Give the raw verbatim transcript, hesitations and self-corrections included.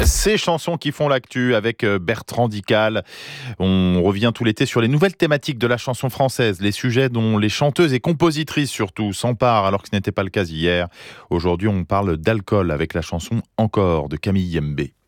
Ces chansons qui font l'actu avec Bertrand Dical. On revient tout l'été sur les nouvelles thématiques de la chanson française, les sujets dont les chanteuses et compositrices surtout s'emparent alors que ce n'était pas le cas hier. Aujourd'hui, on parle d'alcool avec la chanson Encore de Camille Yembé.